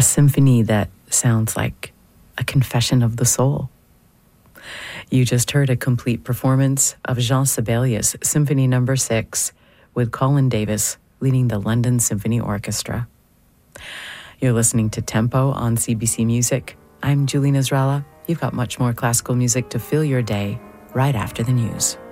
symphony that sounds like a confession of the soul. You just heard a complete performance of Jean Sibelius' Symphony No. 6 with Colin Davis leading the London Symphony Orchestra. You're listening to Tempo on CBC Music. I'm Julie Nasrallah. You've got much more classical music to fill your day right after the news.